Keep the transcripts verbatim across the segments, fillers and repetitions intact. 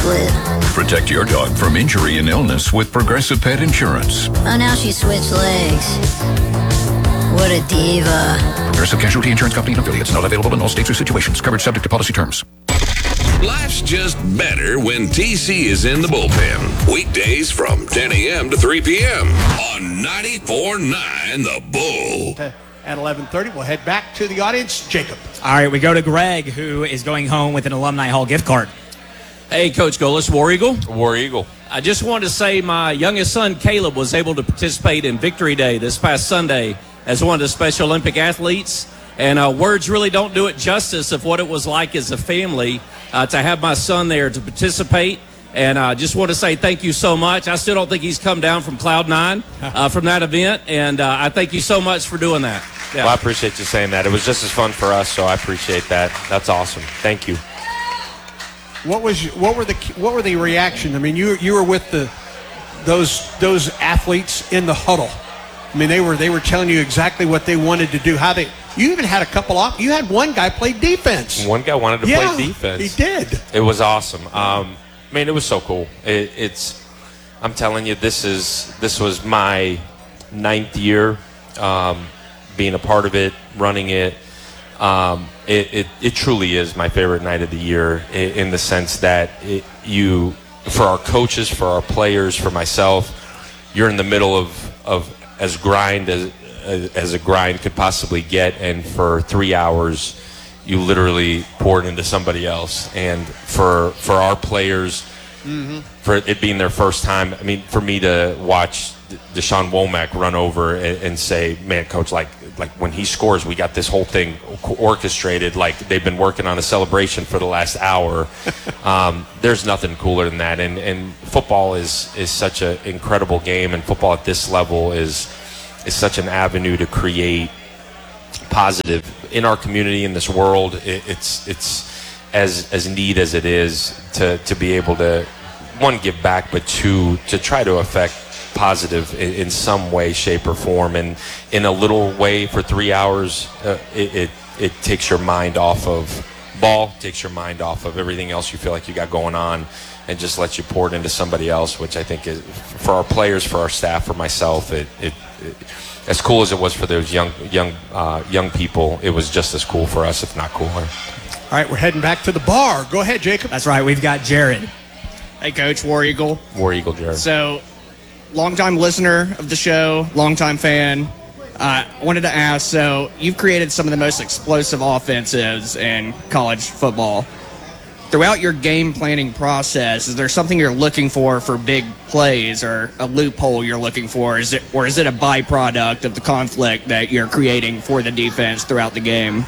Flip. Protect your dog from injury and illness with Progressive Pet Insurance. Oh, now she switched legs. What a diva. Progressive Casualty Insurance Company and affiliates. Not available in all states or situations. Coverage subject to policy terms. Life's just better when T C is in the bullpen. Weekdays from ten a.m. to three p.m. on ninety-four point nine The Bull. At eleven thirty, we'll head back to the audience. Jacob. All right, we go to Greg, who is going home with an Alumni Hall gift card. Hey, Coach Golis, War Eagle. War Eagle. I just wanted to say my youngest son, Caleb, was able to participate in Victory Day this past Sunday as one of the Special Olympic athletes. And uh, words really don't do it justice of what it was like as a family uh, to have my son there to participate. And I uh, just want to say thank you so much. I still don't think he's come down from Cloud Nine uh, from that event. And uh, I thank you so much for doing that. Yeah. Well, I appreciate you saying that. It was just as fun for us, so I appreciate that. That's awesome. Thank you. What was what were the what were the reaction? I mean, you you were with the those those athletes in the huddle. I mean, they were they were telling you exactly what they wanted to do. How they you even had a couple off. You had one guy play defense. One guy wanted to yeah, play defense. He did. It was awesome. Um, I mean, it was so cool. It, it's I'm telling you, this is this was my ninth year um, being a part of it, running it. Um, it, it, it truly is my favorite night of the year in, in the sense that it, you, for our coaches, for our players, for myself, you're in the middle of, of as grind as, as a grind could possibly get. And for three hours, you literally pour it into somebody else. And for, for our players, mm-hmm. for it being their first time, I mean, for me to watch Deshaun Womack run over and, and say, man, coach, like, like when he scores, we got this whole thing orchestrated. Like they've been working on a celebration for the last hour. Um, there's nothing cooler than that. And, and football is, is such an incredible game, and football at this level is, is such an avenue to create positive in our community, in this world. It, it's, it's as, as neat as it is to, to be able to, one, give back, but two, to try to affect positive in, in some way, shape, or form. And in a little way for three hours, uh, it, it it takes your mind off of ball, takes your mind off of everything else you feel like you got going on, and just lets you pour it into somebody else, which I think is, for our players, for our staff, for myself, it, it, it as cool as it was for those young young uh, young people, it was just as cool for us, if not cooler. All right, we're heading back to the bar. Go ahead, Jacob. That's right. We've got Jared. Hey, Coach. War Eagle. War Eagle, Jared. So, longtime listener of the show, longtime fan. Uh, I wanted to ask, so you've created some of the most explosive offenses in college football. Throughout your game planning process, is there something you're looking for for big plays, or a loophole you're looking for? Is it, or is it a byproduct of the conflict that you're creating for the defense throughout the game?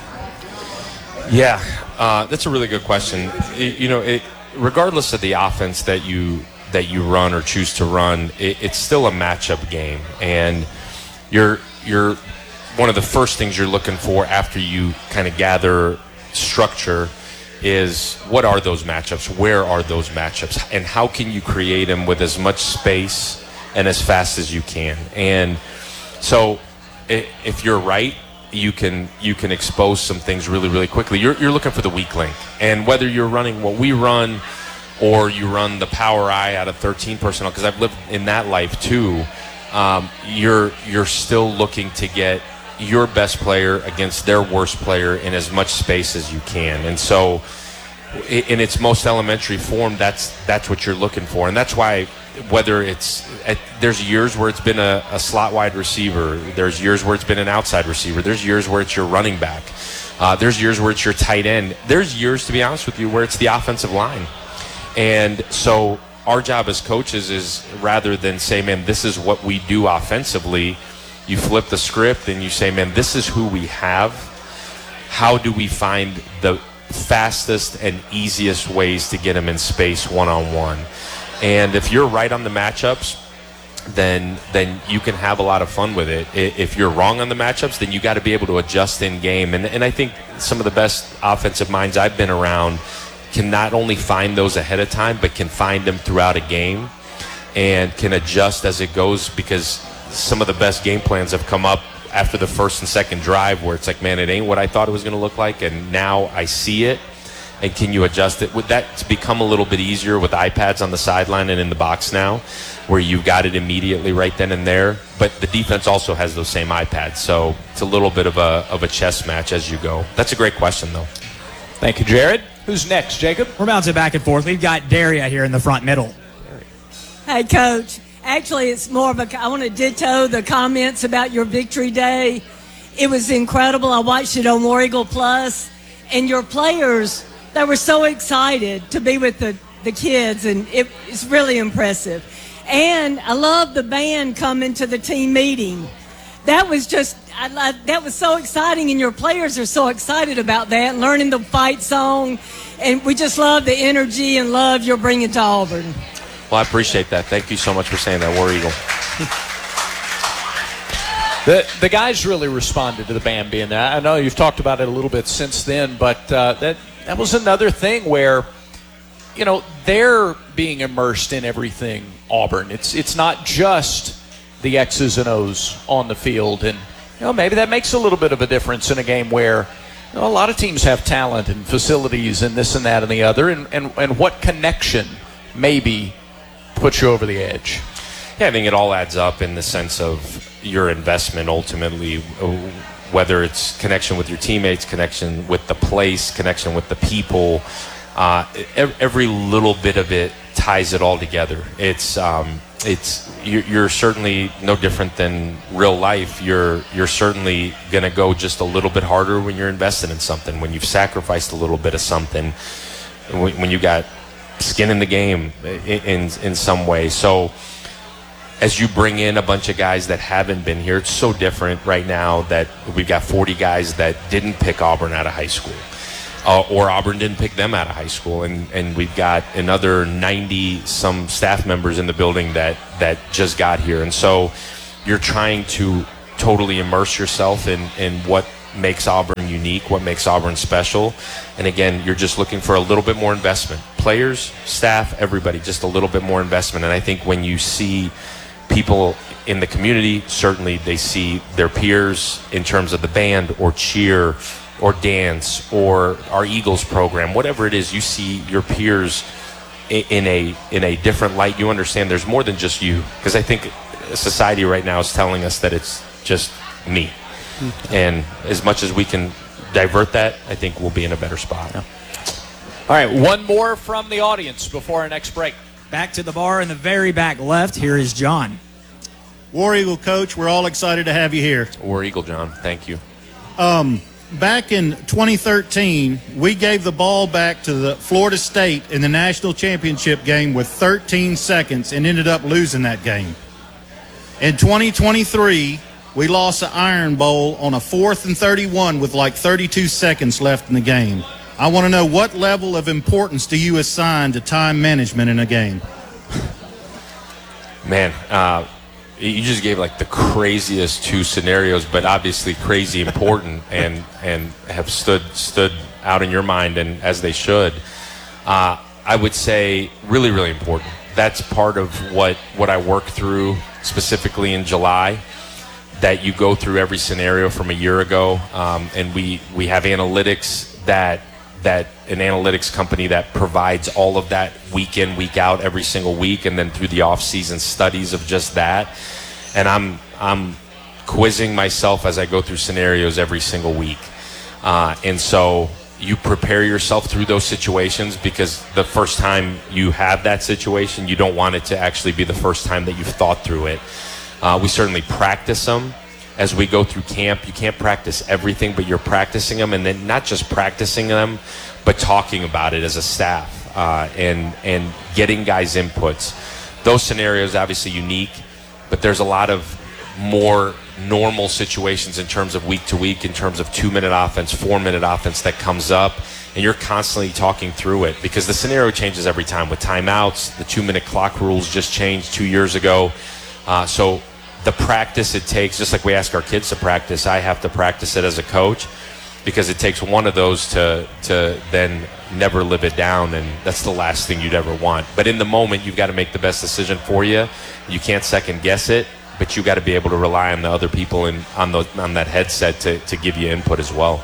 Yeah, uh, that's a really good question. It, you know, it, regardless of the offense that you that you run or choose to run, it, it's still a matchup game, and you're you're one of the first things you're looking for after you kind of gather structure is what are those matchups, where are those matchups, and how can you create them with as much space and as fast as you can. And so if you're right, you can you can expose some things really, really quickly. You're, you're looking for the weak link, and whether you're running what we run or you run the power I out of thirteen personnel, because I've lived in that life too, um, you're you're still looking to get your best player against their worst player in as much space as you can. And so in its most elementary form, that's that's what you're looking for. And that's why whether it's there's years where it's been a, a slot wide receiver, there's years where it's been an outside receiver, there's years where it's your running back, uh, there's years where it's your tight end, there's years, to be honest with you, where it's the offensive line. And so our job as coaches is, rather than say, man, this is what we do offensively, you flip the script and you say, man, this is who we have. How do we find the fastest and easiest ways to get them in space one-on-one? And if you're right on the matchups, then then you can have a lot of fun with it. If you're wrong on the matchups, then you got to be able to adjust in game. And, and I think some of the best offensive minds I've been around can not only find those ahead of time, but can find them throughout a game and can adjust as it goes, because some of the best game plans have come up after the first and second drive where it's like, man, it ain't what I thought it was going to look like, and now I see it. and can you adjust it? Would that become a little bit easier with iPads on the sideline and in the box now, where you've got it immediately right then and there? But the defense also has those same iPads, so it's a little bit of a of a chess match as you go. That's a great question, though. Thank you, Jared. Who's next, Jacob? We're bouncing back and forth. We've got Daria here in the front middle. Hey, Coach. Actually, it's more of a, I want to ditto the comments about your victory day. It was incredible. I watched it on War Eagle Plus, and your players, they were so excited to be with the, the kids, and it, it's really impressive. And I love the band coming to the team meeting. That was just, I, I, that was so exciting, and your players are so excited about that, learning the fight song, and we just love the energy and love you're bringing to Auburn. Well, I appreciate that. Thank you so much for saying that, War Eagle. The the guys really responded to the band being there. I know you've talked about it a little bit since then, but uh, that that was another thing where, you know, they're being immersed in everything Auburn. It's it's not just the X's and O's on the field, and you know maybe that makes a little bit of a difference in a game where you know, a lot of teams have talent and facilities and this and that and the other, and and, and what connection maybe puts you over the edge. Yeah, I think it all adds up in the sense of your investment ultimately, whether it's connection with your teammates, connection with the place, connection with the people. Uh, every little bit of it ties it all together. It's um, it's you're certainly no different than real life. You're you're certainly going to go just a little bit harder when you're invested in something, when you've sacrificed a little bit of something, when, when you got skin in the game in, in in some way. So as you bring in a bunch of guys that haven't been here, it's so different right now that we've got forty guys that didn't pick Auburn out of high school, uh, or Auburn didn't pick them out of high school, and and we've got another ninety some staff members in the building that that just got here. And so you're trying to totally immerse yourself in in what makes Auburn unique, what makes Auburn special. And again, you're just looking for a little bit more investment. Players, staff, everybody, just a little bit more investment. And I think when you see people in the community, certainly they see their peers in terms of the band or cheer or dance or our Eagles program, whatever it is, you see your peers in a in a different light. You understand there's more than just you, because I think society right now is telling us that it's just me. And as much as we can divert that, I think we'll be in a better spot. Yeah. All right, one more from the audience before our next break. Back to the bar in the very back left. Here is John. War Eagle coach, we're all excited to have you here. War Eagle, John. Thank you. Um, back in twenty thirteen, we gave the ball back to the Florida State in the national championship game with thirteen seconds and ended up losing that game. In twenty twenty-three, we lost the Iron Bowl on a fourth and thirty-one with like thirty-two seconds left in the game. I want to know, what level of importance do you assign to time management in a game? Man, uh, you just gave like the craziest two scenarios, but obviously crazy important and and have stood stood out in your mind, and as they should. Uh, I would say really, really important. That's part of what, what I work through specifically in July, that you go through every scenario from a year ago, um, and we, we have analytics that that an analytics company that provides all of that week in, week out, every single week, and then through the off-season studies of just that. And I'm I'm quizzing myself as I go through scenarios every single week. Uh, and so you prepare yourself through those situations, because the first time you have that situation, you don't want it to actually be the first time that you've thought through it. Uh, we certainly practice them as we go through camp. You can't practice everything, but you're practicing them, and then not just practicing them, but talking about it as a staff, uh, and and getting guys' inputs. Those scenarios obviously unique, but there's a lot of more normal situations in terms of week to week, in terms of two-minute offense, four-minute offense that comes up, and you're constantly talking through it, because the scenario changes every time with timeouts. The two-minute clock rules just changed two years ago. Uh, so the practice it takes, just like we ask our kids to practice, I have to practice it as a coach, because it takes one of those to to then never live it down, and that's the last thing you'd ever want. But in the moment, you've got to make the best decision for you. You can't second guess it, but you got to be able to rely on the other people and on the on that headset to, to give you input as well.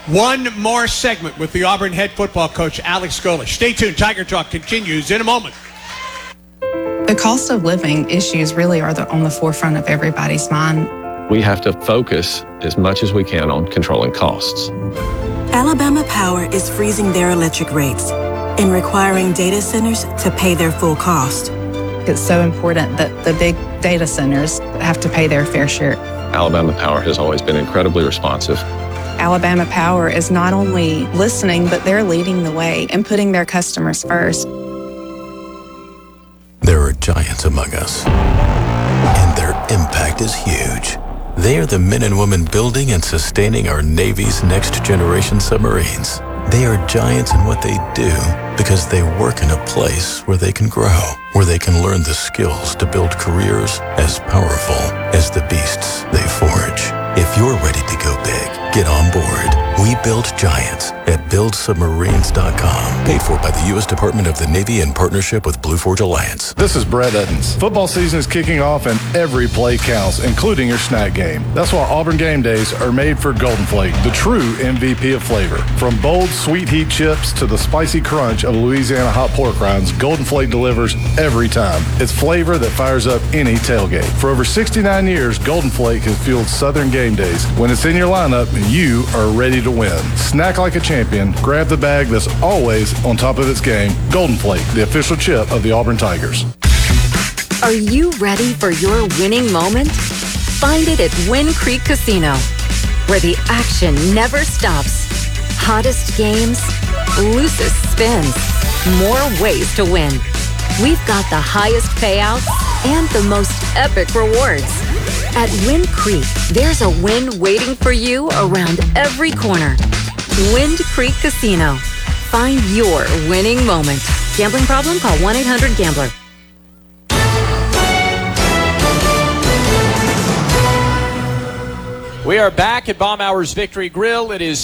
One more segment with the Auburn head football coach, Alex Golesh. Stay tuned. Tiger Talk continues in a moment. The cost of living issues really are the, on the forefront of everybody's mind. We have to focus as much as we can on controlling costs. Alabama Power is freezing their electric rates and requiring data centers to pay their full cost. It's so important that the big data centers have to pay their fair share. Alabama Power has always been incredibly responsive. Alabama Power is not only listening, but they're leading the way and putting their customers first. There are giants among us, and their impact is huge. They are the men and women building and sustaining our Navy's next generation submarines. They are giants in what they do because they work in a place where they can grow, where they can learn the skills to build careers as powerful as the beasts they forge. If you're ready to go big, get on board. We build giants at build submarines dot com. Paid for by the U S Department of the Navy in partnership with Blue Forge Alliance. This is Brett Eddins. Football season is kicking off and every play counts, including your snack game. That's why Auburn game days are made for Golden Flake, the true M V P of flavor. From bold sweet heat chips to the spicy crunch of Louisiana hot pork rinds, Golden Flake delivers every time. It's flavor that fires up any tailgate. For over sixty-nine years, Golden Flake has fueled Southern game days. When it's in your lineup, you are ready to win. Snack like a champion. Grab the bag that's always on top of its game. Golden Flake, the official chip of the Auburn Tigers. Are you ready for your winning moment? Find it at Wind Creek Casino, where the action never stops. Hottest games, loosest spins, more ways to win. We've got the highest payouts and the most epic rewards. At Wind Creek, there's a win waiting for you around every corner. Wind Creek Casino. Find your winning moment. Gambling problem? Call one eight hundred gambler. We are back at Baumhower's Victory Grill. It is